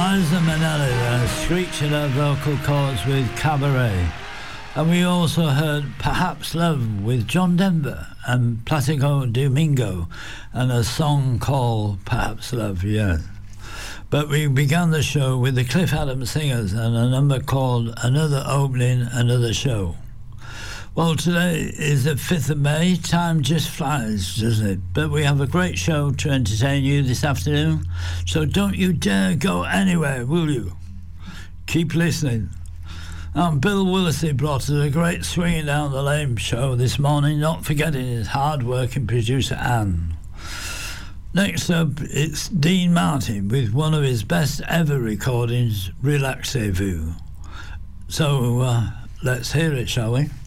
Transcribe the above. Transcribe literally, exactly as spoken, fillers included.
Liza Minnelli there, screeching her vocal cords with Cabaret. And we also heard Perhaps Love with John Denver and Platico Domingo and a song called Perhaps Love, yeah. But we began the show with the Cliff Adams Singers and a number called Another Opening, Another Show. Well, today is the fifth of May. Time just flies, doesn't it? But we have a great show to entertain you this afternoon, so don't you dare go anywhere, will you? Keep listening. Um, Bill Willesey brought us a great Swinging Down the Lane show this morning, not forgetting his hard-working producer, Anne. Next up, it's Dean Martin with one of his best ever recordings, Relaxez-vous. So, uh, let's hear it, shall we?